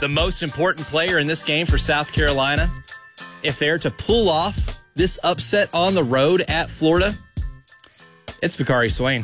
the most important player in this game for South Carolina, if they're to pull off this upset on the road at Florida, it's Vakari Swain.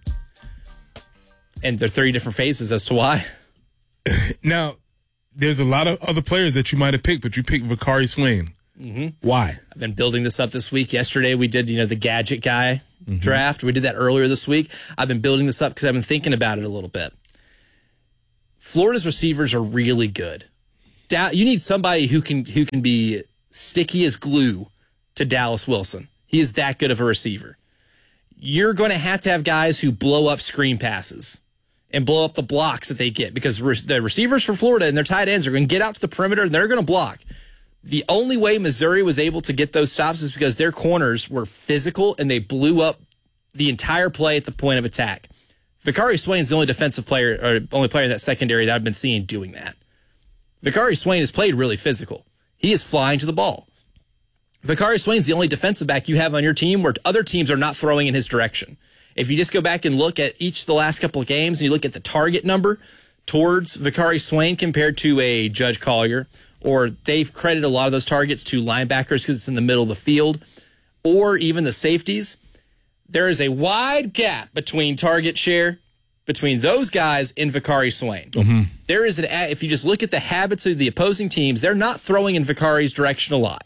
And there are 3 different phases as to why. Now, there's a lot of other players that you might have picked, but you picked Vakari Swain. Mm-hmm. Why? I've been building this up this week. Yesterday we did, the gadget guy draft. We did that earlier this week. I've been building this up because I've been thinking about it a little bit. Florida's receivers are really good. You need somebody who can be sticky as glue to Dallas Wilson. He is that good of a receiver. You're going to have guys who blow up screen passes and blow up the blocks that they get, because the receivers for Florida and their tight ends are going to get out to the perimeter and they're going to block. The only way Missouri was able to get those stops is because their corners were physical and they blew up the entire play at the point of attack. Vakari Swain's the only defensive player, or only player in that secondary that I've been seeing doing that. Vakari Swain has played really physical. He is flying to the ball. Vakari Swain's the only defensive back you have on your team where other teams are not throwing in his direction. If you just go back and look at each of the last couple of games and you look at the target number towards Vakari Swain compared to a Judge Collier, or they've credited a lot of those targets to linebackers because it's in the middle of the field, or even the safeties, there is a wide gap between target share between those guys and Vakari Swain. Mm-hmm. There is if you just look at the habits of the opposing teams, they're not throwing in Vakari's direction a lot.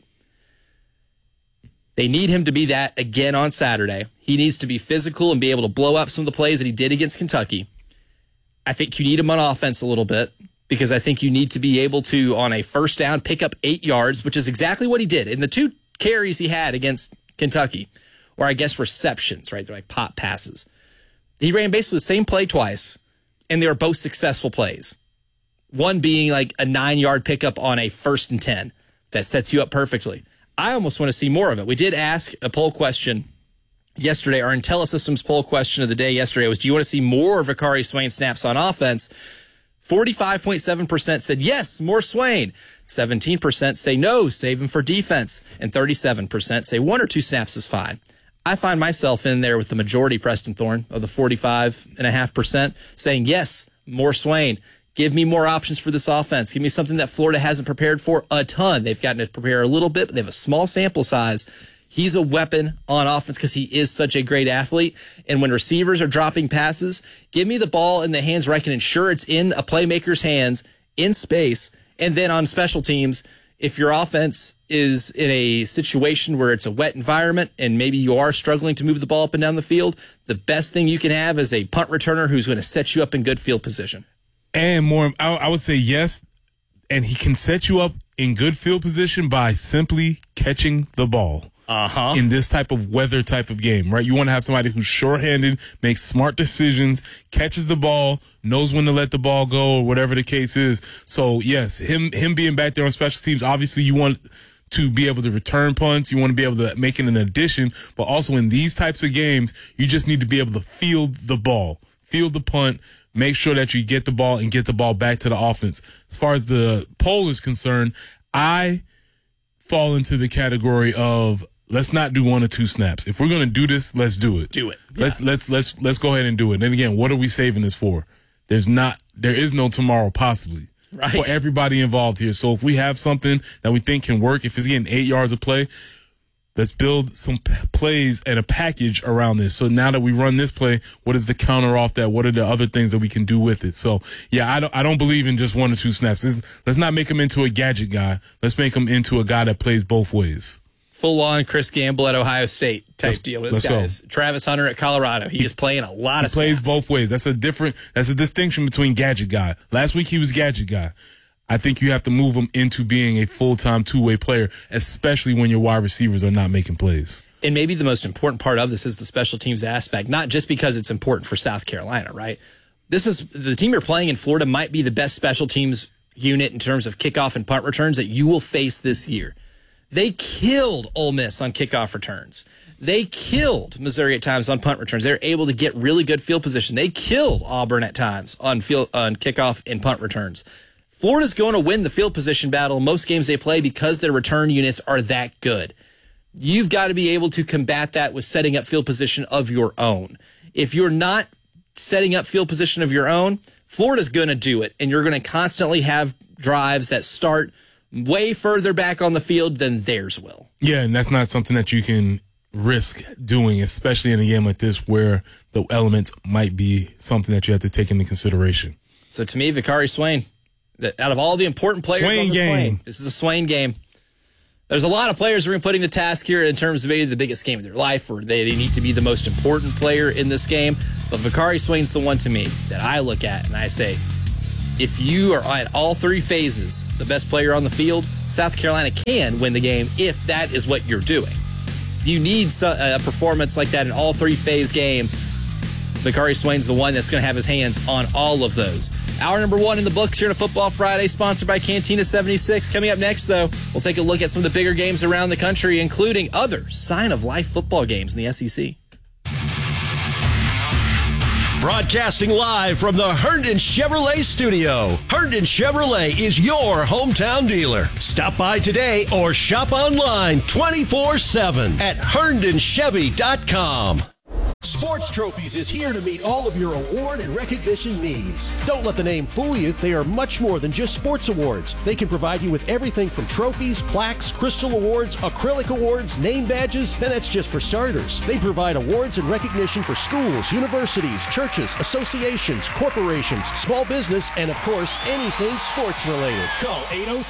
They need him to be that again on Saturday. He needs to be physical and be able to blow up some of the plays that he did against Kentucky. I think you need him on offense a little bit, because I think you need to be able to, on a first down, pick up 8 yards, which is exactly what he did in the 2 carries he had against Kentucky, or I guess receptions, right? They're like pop passes. He ran basically the same play twice, and they were both successful plays. One being like a 9-yard pickup on a 1st and 10 that sets you up perfectly. I almost want to see more of it. We did ask a poll question yesterday. Our IntelliSystems poll question of the day yesterday was, do you want to see more Vakari Swain snaps on offense? 45.7% said yes, more Swain. 17% say no, save him for defense. And 37% say 1 or 2 snaps is fine. I find myself in there with the majority, Preston Thorne, of the 45.5%, saying yes, more Swain. Give me more options for this offense. Give me something that Florida hasn't prepared for a ton. They've gotten to prepare a little bit, but they have a small sample size. He's a weapon on offense because he is such a great athlete. And when receivers are dropping passes, give me the ball in the hands where I can ensure it's in a playmaker's hands, in space. And then on special teams, if your offense is in a situation where it's a wet environment and maybe you are struggling to move the ball up and down the field, the best thing you can have is a punt returner who's going to set you up in good field position. And more, I would say yes, and he can set you up in good field position by simply catching the ball. In this type of weather type of game, right? You want to have somebody who's short-handed, makes smart decisions, catches the ball, knows when to let the ball go, or whatever the case is. So, yes, him being back there on special teams, obviously you want to be able to return punts. You want to be able to make it an addition. But also in these types of games, you just need to be able to field the ball, field the punt, make sure that you get the ball and get the ball back to the offense. As far as the poll is concerned, I fall into the category of let's not do 1 or 2 snaps. If we're going to do this, let's do it. Do it. Yeah. Let's go ahead and do it. And again, what are we saving this for? There is no tomorrow possibly for everybody involved here. So if we have something that we think can work, if it's getting 8 yards of play, let's build some plays and a package around this. So now that we run this play, what is the counter off that? What are the other things that we can do with it? So yeah, I don't believe in just 1 or 2 snaps. Let's not make him into a gadget guy. Let's make him into a guy that plays both ways. Full-on Chris Gamble at Ohio State type deal with this guy. Travis Hunter at Colorado. He is playing a lot of snaps. He plays both ways. That's a distinction between gadget guy. Last week he was gadget guy. I think you have to move him into being a full-time 2-way player, especially when your wide receivers are not making plays. And maybe the most important part of this is the special teams aspect, not just because it's important for South Carolina, right? This is the team you're playing in Florida might be the best special teams unit in terms of kickoff and punt returns that you will face this year. They killed Ole Miss on kickoff returns. They killed Missouri at times on punt returns. They're able to get really good field position. They killed Auburn at times on kickoff and punt returns. Florida's going to win the field position battle in most games they play because their return units are that good. You've got to be able to combat that with setting up field position of your own. If you're not setting up field position of your own, Florida's going to do it, and you're going to constantly have drives that start way further back on the field than theirs will. Yeah, and that's not something that you can risk doing, especially in a game like this where the elements might be something that you have to take into consideration. So to me, Vicari Swain, out of all the important players on the Swain, this is a Swain game. There's a lot of players we're putting to task here in terms of maybe the biggest game of their life, or they need to be the most important player in this game. But Vicari Swain's the one to me that I look at and I say, if you are at all three phases the best player on the field, South Carolina can win the game if that is what you're doing. You need a performance like that in all three-phase game. Vicari Swain's the one that's going to have his hands on all of those. Hour number 1 in the books here on a Football Friday, sponsored by Cantina 76. Coming up next, though, we'll take a look at some of the bigger games around the country, including other sign-of-life football games in the SEC. Broadcasting live from the Herndon Chevrolet studio. Herndon Chevrolet is your hometown dealer. Stop by today or shop online 24/7 at herndonchevy.com. Sports Trophies is here to meet all of your award and recognition needs. Don't let the name fool you. They are much more than just sports awards. They can provide you with everything from trophies, plaques, crystal awards, acrylic awards, name badges, and that's just for starters. They provide awards and recognition for schools, universities, churches, associations, corporations, small business, and of course, anything sports related. Call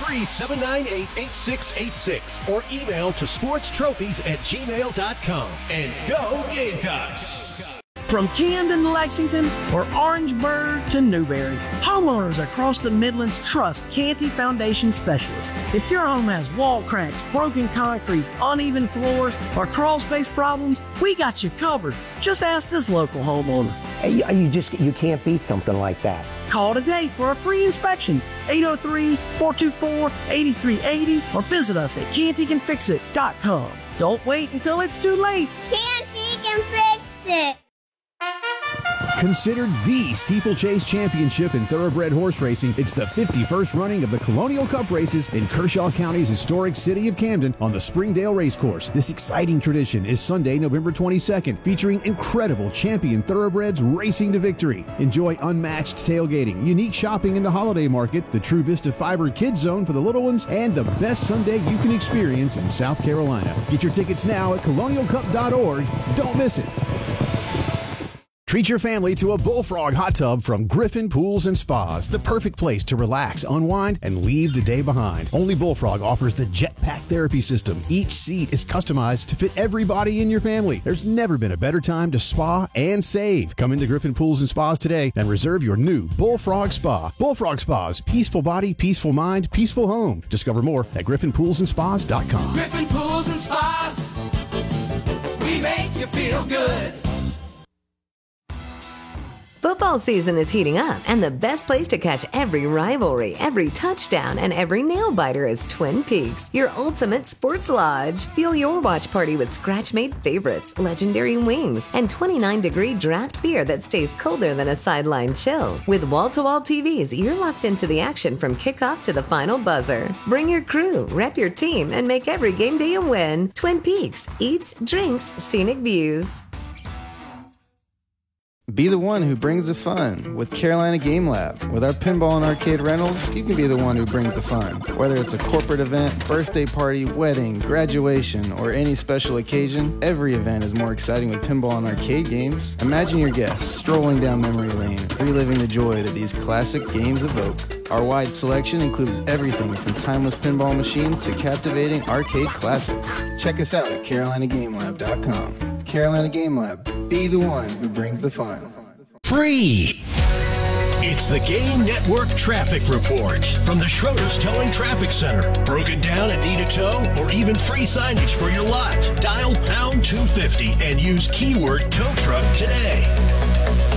803-798-8686 or email to sportstrophies@gmail.com. And go Gamecocks! From Camden to Lexington or Orangeburg to Newberry, homeowners across the Midlands trust Canty Foundation Specialists. If your home has wall cracks, broken concrete, uneven floors, or crawl space problems, we got you covered. Just ask this local homeowner. You can't beat something like that. Call today for a free inspection, 803-424-8380, or visit us at cantycanfixit.com. Don't wait until it's too late. Canty can fix it. Considered the steeplechase championship in thoroughbred horse racing, it's the 51st running of the Colonial Cup races in Kershaw County's historic city of Camden on the Springdale Racecourse. This exciting tradition is Sunday, November 22nd, featuring incredible champion thoroughbreds racing to victory. Enjoy unmatched tailgating, unique shopping in the holiday market, the True Vista Fiber Kids Zone for the little ones, and the best Sunday you can experience in South Carolina. Get your tickets now at colonialcup.org. Don't miss it. Treat your family to a Bullfrog hot tub from Griffin Pools and Spas, the perfect place to relax, unwind, and leave the day behind. Only Bullfrog offers the Jetpack therapy system. Each seat is customized to fit everybody in your family. There's never been a better time to spa and save. Come into Griffin Pools and Spas today and reserve your new Bullfrog Spa. Bullfrog Spas, peaceful body, peaceful mind, peaceful home. Discover more at griffinpoolsandspas.com. Griffin Pools and Spas, we make you feel good. Football season is heating up, and the best place to catch every rivalry, every touchdown, and every nail-biter is Twin Peaks, your ultimate sports lodge. Feel your watch party with scratch-made favorites, legendary wings, and 29-degree draft beer that stays colder than a sideline chill. With wall-to-wall TVs, you're locked into the action from kickoff to the final buzzer. Bring your crew, rep your team, and make every game day a win. Twin Peaks, eats, drinks, scenic views. Be the one who brings the fun with Carolina Game Lab. With our pinball and arcade rentals, you can be the one who brings the fun. Whether it's a corporate event, birthday party, wedding, graduation, or any special occasion, every event is more exciting with pinball and arcade games. Imagine your guests strolling down memory lane, reliving the joy that these classic games evoke. Our wide selection includes everything from timeless pinball machines to captivating arcade classics. Check us out at CarolinaGameLab.com. Carolina Game Lab. Be the one who brings the fun. Free. It's the Game Network Traffic Report from the Schroeder's Towing Traffic Center. Broken down and need a tow or even free signage for your lot? Dial #250 and use keyword tow truck today.